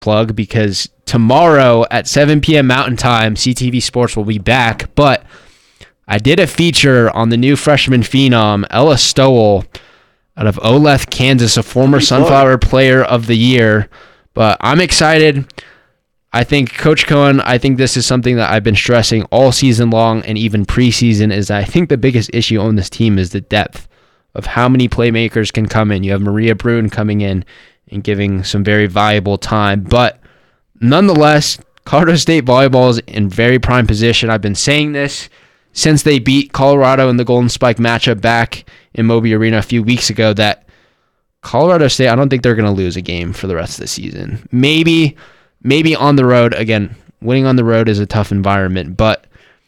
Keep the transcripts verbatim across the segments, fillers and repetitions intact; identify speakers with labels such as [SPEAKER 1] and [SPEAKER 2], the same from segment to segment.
[SPEAKER 1] plug because tomorrow at seven p.m. Mountain Time, C T V Sports will be back. But I did a feature on the new freshman phenom, Ella Stowell, out of Olathe, Kansas, a former Sunflower Player of the Year. But I'm excited. I think Coach Cohen, I think this is something that I've been stressing all season long and even preseason, is I think the biggest issue on this team is the depth of how many playmakers can come in. You have Maria Brune coming in and giving some very valuable time. But nonetheless, Colorado State volleyball is in very prime position. I've been saying this since they beat Colorado in the Golden Spike matchup back in Moby Arena a few weeks ago, that Colorado State, I don't think they're going to lose a game for the rest of the season. Maybe, maybe on the road. Again, winning on the road is a tough environment, but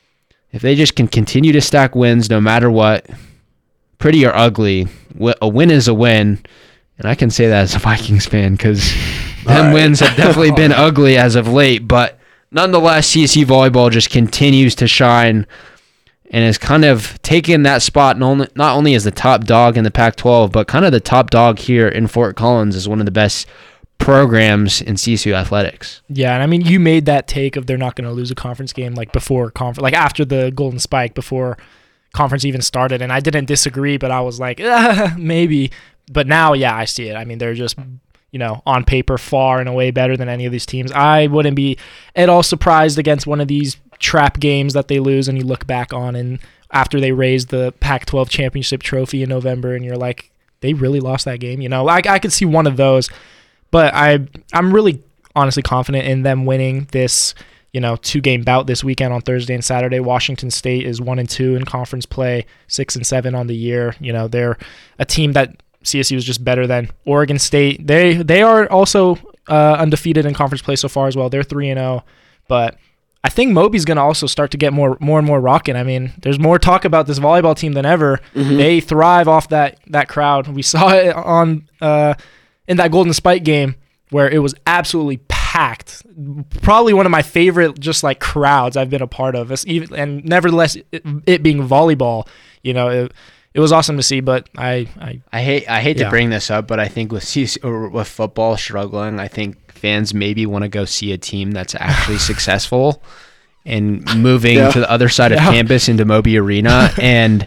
[SPEAKER 1] if they just can continue to stack wins no matter what, pretty or ugly, a win is a win. And I can say that as a Vikings fan because them right. wins have definitely been ugly as of late. But nonetheless, C S U volleyball just continues to shine and has kind of taken that spot not only, not only as the top dog in the Pac twelve, but kind of the top dog here in Fort Collins as one of the best programs in C S U athletics.
[SPEAKER 2] Yeah, and I mean, you made that take of they're not going to lose a conference game like before conference, like after the Golden Spike, before conference even started, and I didn't disagree, but I was like, ah, maybe. But now, yeah, I see it. I mean, they're just, you know, on paper far and away better than any of these teams. I wouldn't be at all surprised against one of these trap games that they lose and you look back on and after they raised the Pac twelve championship trophy in November and you're like, they really lost that game. You know, I, I could see one of those, but I, I'm really honestly confident in them winning this, you know, two-game bout this weekend on Thursday and Saturday. Washington State is one and two in conference play, six and seven on the year. You know, they're a team that C S U is just better than. Oregon State, they they are also uh, undefeated in conference play so far as well. They're three and oh, but I think Moby's going to also start to get more more and more rocking. I mean, there's more talk about this volleyball team than ever. Mm-hmm. They thrive off that that crowd. We saw it on uh, in that Golden Spike game where it was absolutely packed. Probably one of my favorite just like crowds I've been a part of. It's even, and nevertheless, it, it being volleyball, you know, it, it was awesome to see. But I, I,
[SPEAKER 1] I hate I hate
[SPEAKER 2] yeah.
[SPEAKER 1] to bring this up, but I think with C S U, or with football struggling, I think fans maybe want to go see a team that's actually successful and moving yeah. to the other side of yeah. campus into Moby Arena. And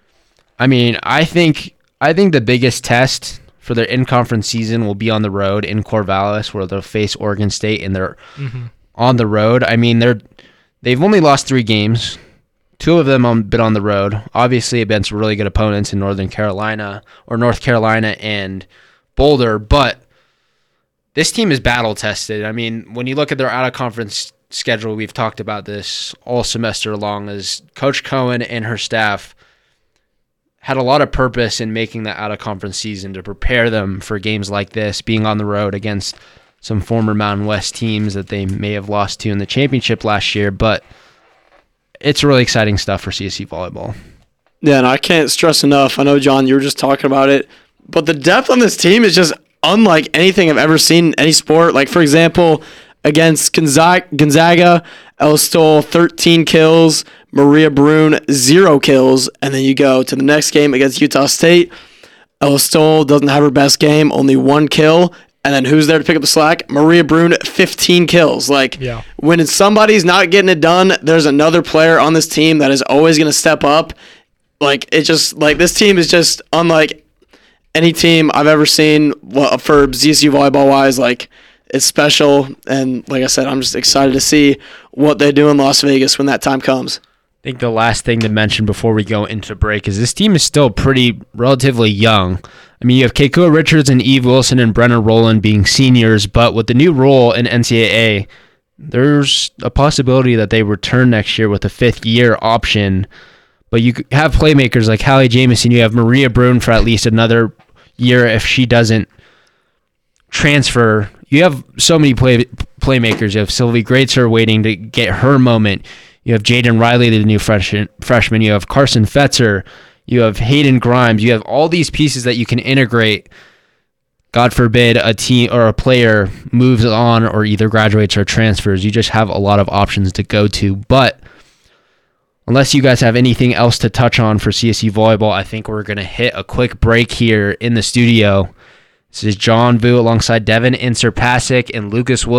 [SPEAKER 1] I mean, I think I think the biggest test for their in-conference season will be on the road in Corvallis, where they'll face Oregon State, and they're mm-hmm. on the road. I mean, they're they've only lost three games. Two of them have been on the road, obviously against really good opponents in Northern Carolina or North Carolina and Boulder, but this team is battle-tested. I mean, when you look at their out-of-conference schedule, we've talked about this all semester long, as Coach Cohen and her staff had a lot of purpose in making that out-of-conference season to prepare them for games like this, being on the road against some former Mountain West teams that they may have lost to in the championship last year. But it's really exciting stuff for C S U volleyball.
[SPEAKER 3] Yeah, and I can't stress enough. I know, John, you were just talking about it, but the depth on this team is just unlike anything I've ever seen in any sport. Like, for example, against Gonzaga, Gonzaga Ella Stowell, thirteen kills, Maria Brune, zero kills, and then you go to the next game against Utah State. Ella Stowell doesn't have her best game, only one kill, and then who's there to pick up the slack? Maria Brune, fifteen kills. Like, yeah. when somebody's not getting it done, there's another player on this team that is always going to step up. Like, it just, like, this team is just unlike any team I've ever seen for Z S U volleyball-wise. Like, it's special, and like I said, I'm just excited to see what they do in Las Vegas when that time comes.
[SPEAKER 1] I think the last thing to mention before we go into break is this team is still pretty relatively young. I mean, you have Keikoa Richards and Eve Wilson and Brenna Rowland being seniors, but with the new rule in N C double A, there's a possibility that they return next year with a fifth-year option. But you have playmakers like Hallie Jamison. You have Maria Brune for at least another year if she doesn't transfer. You have so many play playmakers. You have Sylvie Greatzer waiting to get her moment. You have Jaden Riley, the new freshman. freshman. You have Carson Fetzer. You have Hayden Grimes. You have all these pieces that you can integrate. God forbid a team or a player moves on or either graduates or transfers. You just have a lot of options to go to. But unless you guys have anything else to touch on for C S U volleyball, I think we're going to hit a quick break here in the studio. This is John Vu alongside Devin Inserpasic and Lucas Williams.